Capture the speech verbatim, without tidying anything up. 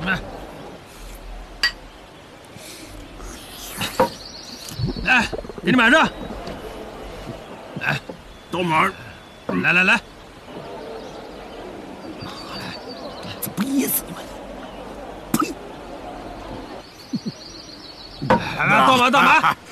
来，来，给你买着。来， 到哪儿？ 来来来， 怎么噎死你们？呸！ 来来，倒满倒满。